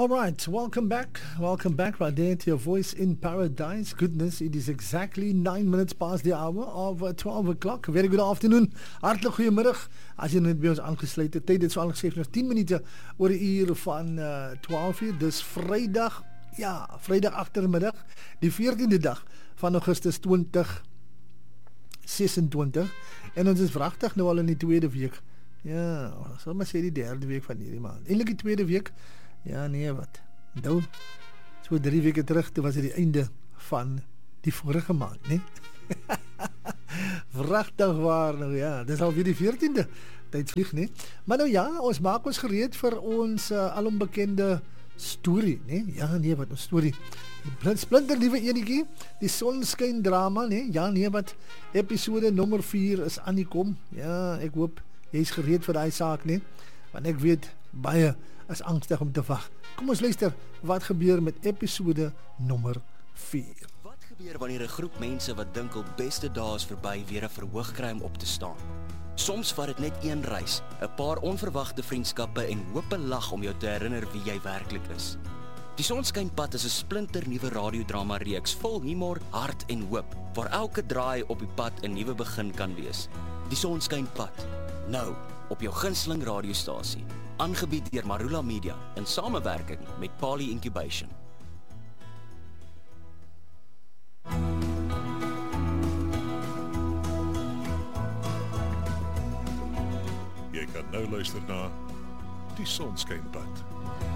All right, welcome back right there to your voice in paradise. Goodness, it is exactly 9 minutes past the hour of 12 o'clock. Very good afternoon. Hartelijk goeiemiddag. As jy net by ons aangesluit het, tyd het so aangesê nog 10 minute oor die uur van 12 uur. Dis Vrydag, Vrydag agtermiddag, die 14de dag van Augustus 2026. En ons is wragtig nou al in die tweede week. Ja, sal maar sê die derde week van hierdie maand. Eintlik die tweede week. Ja, nee, wat? Nou, so 3 weke terug, toe was dit die einde van die vorige maand, nee? Vrachtig waar, nou ja, dit is alweer die 14de, tyd vlieg, nee? Maar nou ja, ons maak ons gereed vir ons alombekende story, nee? Ja, nee, wat ons story? Die splinter nieuwe enetjie, die sonskyn drama, nee? Ja, nee, wat? Episode nummer 4 is aan die kom. Ja, ek hoop, jy is gereed vir die saak, nee? Want ek weet, baie is angstig om te wag. Kom ons luister, wat gebeur met episode nummer 4? Wat gebeur wanneer 'n groep mense wat dink hul beste dae is verby weer 'n verhoog kry om op te staan? Soms vat dit net een reis, 'n paar onverwagte vriendskappe en hoop 'n lag om jou te herinner wie jy werklik is. Die Sonskynpad is 'n splinternuwe radiodrama reeks vol humor, hart en hoop, waar elke draai op die pad 'n nuwe begin kan wees. Die Sonskynpad, nou op jou gunsteling radiostasie. Aangebied deur Marula Media in samewerking met Pali Incubation. Jy kan nou luister na Die Sonskynpad.